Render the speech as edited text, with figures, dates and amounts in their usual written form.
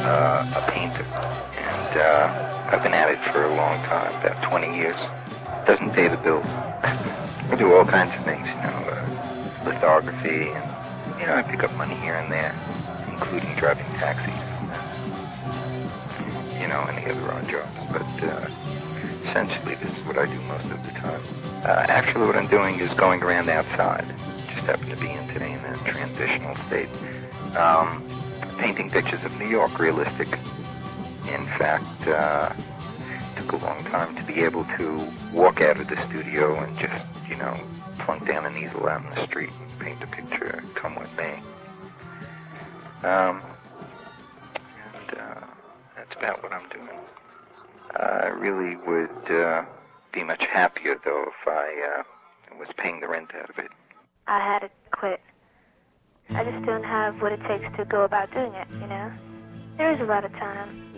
a painter, and I've been at it for a long time, about 20 years. Doesn't pay the bills. I do all kinds of things, lithography, and, I pick up money here and there, including driving taxis, any other odd jobs. But essentially, this is what I do most of the time. Actually, what I'm doing is going around outside. Just happen to be in today in a transitional state. Painting pictures of New York, realistic. In fact, took a long time to be able to walk out of the studio and just, plunk down an easel out in the street and paint a picture, come with me. And that's about what I'm doing. I really would be much happier, though, if I was paying the rent out of it. I had to quit. I just don't have what it takes to go about doing it, There is a lot of time.